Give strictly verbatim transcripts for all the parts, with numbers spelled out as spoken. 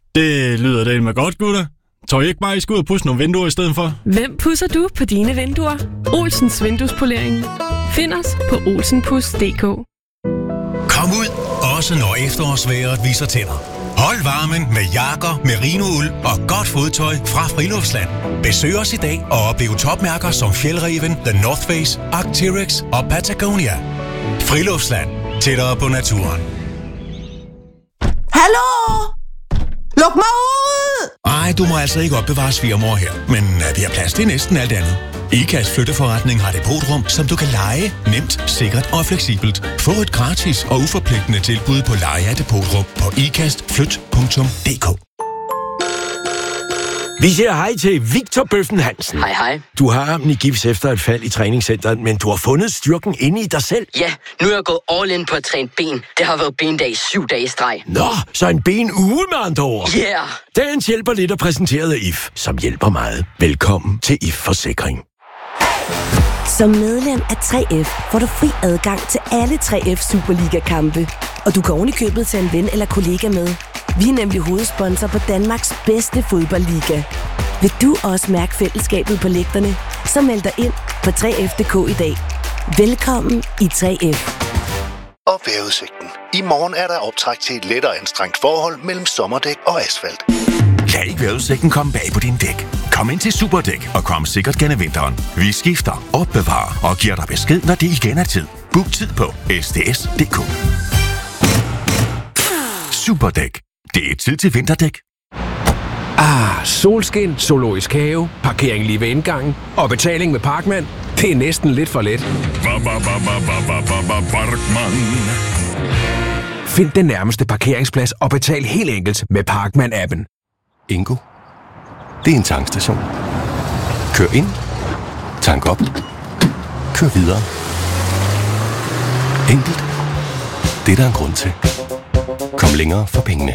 Det lyder da med godt, gutter. Tør I ikke bare, I skal ud og pudse nogle vinduer i stedet for? Hvem pudser du på dine vinduer? Olsens Vinduespolering. Find os på olsenpus punktum d k. Kom ud, også når efterårsvejret viser tænder. Hold varmen med jakker, merinould og godt fodtøj fra Friluftsland. Besøg os i dag og oplev topmærker som Fjällräven, The North Face, Arc'teryx og Patagonia. Friluftsland. Tættere på naturen. Hallo? Luk mig ud! Ej, du må altså ikke opbevare svigermor her. Men uh, vi har plads til næsten alt andet. IKAST Flytteforretning har depotrum, som du kan leje nemt, sikkert og fleksibelt. Få et gratis og uforpligtende tilbud på leje af depotrum på ikastflyt punktum d k. Vi siger hej til Victor Bøffen Hansen. Hej, hej. Du har armen i gips efter et fald i træningscenteret, men du har fundet styrken inde i dig selv. Ja, nu er jeg gået all in på at træne ben. Det har været bendag i syv dage i streg. Nå, så en benuge med andre ord. Yeah! Dagens hjælper lidt er præsenteret af I F, som hjælper meget. Velkommen til I F Forsikring. Som medlem af tre F får du fri adgang til alle tre F Superliga-kampe. Og du kan ovenikøbet tage en ven eller kollega med. Vi er nemlig hovedsponsor på Danmarks bedste fodboldliga. Vil du også mærke fællesskabet på lægterne? Så meld dig ind på tre f punktum d k i dag. Velkommen i tre F. Og vejrudsigten. I morgen er der optræk til et lettere anstrengt forhold mellem sommerdæk og asfalt. Lad ikke vejrudsigten komme bag på din dæk. Kom ind til Superdæk og kom sikkert gennem vinteren. Vi skifter, opbevarer og giver dig besked, når det igen er tid. Book tid på s d s punktum d k. Superdæk. Det er tid til vinterdæk. Ah, solskin, zoologisk have, parkering lige ved indgangen og betaling med Parkman. Det er næsten lidt for let. Find den nærmeste parkeringsplads og betal helt enkelt med Parkman-appen. Ingo. Det er en tankstation. Kør ind. Tank op. Kør videre. Enkelt. Det er der en grund til. Kom længere for pengene.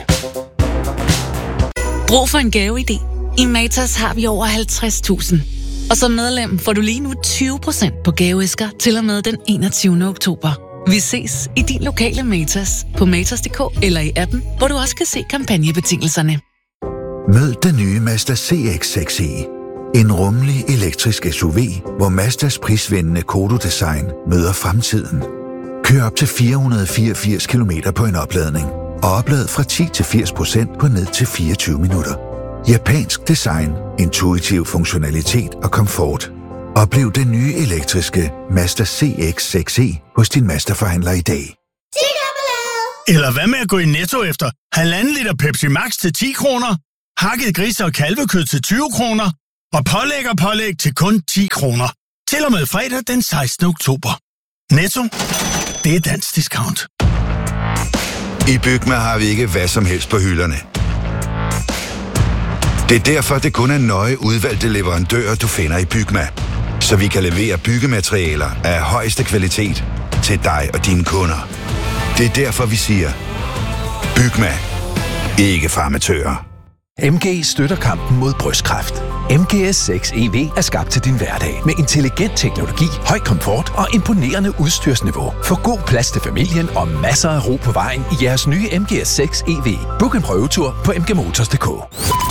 Brug for en gaveidé. I Matas har vi over halvtreds tusind. Og som medlem får du lige nu tyve procent på gaveæsker til og med den enogtyvende oktober. Vi ses i din lokale Matas på matas punktum d k eller i appen, hvor du også kan se kampagnebetingelserne. Mød den nye Mazda C X seks e. En rummelig elektrisk S U V, hvor Mazdas prisvindende Kodo-design møder fremtiden. Kør op til fire hundrede fireogfirs kilometer på en opladning, og oplad fra ti til firs procent på ned til fireogtyve minutter. Japansk design, intuitiv funktionalitet og komfort. Oplev den nye elektriske Mazda C X seks e hos din Mazda-forhandler i dag. Eller hvad med at gå i Netto efter halvanden liter Pepsi Max til ti kroner, hakket grise- og kalvekød til tyve kroner og pålæg og pålæg til kun ti kroner. Til og med fredag den sekstende oktober. Netto. Det er dansk discount. I Bygma har vi ikke hvad som helst på hylderne. Det er derfor, det kun er nøje udvalgte leverandører, du finder i Bygma. Så vi kan levere byggematerialer af højeste kvalitet til dig og dine kunder. Det er derfor, vi siger, Bygma. Ikke farmatører. M G støtter kampen mod brystkræft. M G S seks E V er skabt til din hverdag med intelligent teknologi, høj komfort og imponerende udstyrsniveau. Få god plads til familien og masser af ro på vejen i jeres nye M G S seks E V. Book en prøvetur på m g motors punktum d k.